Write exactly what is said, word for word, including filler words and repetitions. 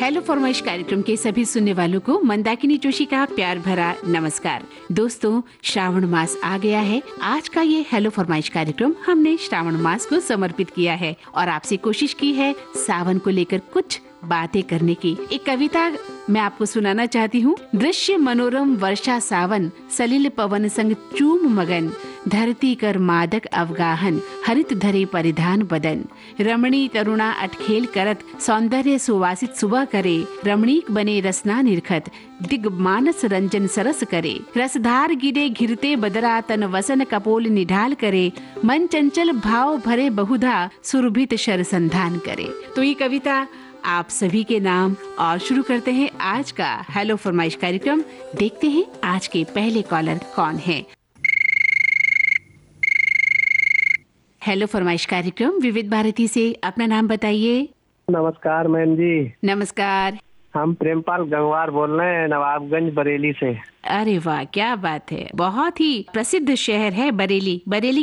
Hello फरमाइश कार्यक्रम के सभी सुनने वालों को मंदाकिनी जोशी का प्यार भरा नमस्कार। दोस्तों, श्रावण मास आ गया है। आज का ये हेलो फरमाइश कार्यक्रम हमने श्रावण मास को समर्पित किया है और आपसे कोशिश की है सावन को लेकर कुछ बातें करने की। एक कविता मैं आपको सुनाना चाहती हूँ। दृश्य मनोरम वर्षा सावन, सलिल पवन संग चूम मगन, धरती कर मादक अवगाहन, हरित धरे परिधान बदन, रमणी तरुणा अटखेल करत, सौंदर्य सुवासित सुबह करे, रमणीक बने रसना निरखत, दिग मानस रंजन सरस करे, रसधार गिरे घिरते बदरा, तन वसन कपोल निढाल करे, मन चंचल भाव भरे बहुधा, सुरभित शर संधान करे। तो ये कविता आप सभी के नाम और शुरू करते हैं आज का हेलो फरमाइश कार्यक्रम। देखते हैं आज के पहले कॉलर कौन है। हेलो फरमाइश कार्यक्रम विविध भारती से, अपना नाम बताइए। नमस्कार मैम जी। नमस्कार। हम प्रेमपाल गंगवार बोल रहे हैं, नवाबगंज बरेली से। अरे वाह, क्या बात है। बहुत ही प्रसिद्ध शहर है बरेली। बरेली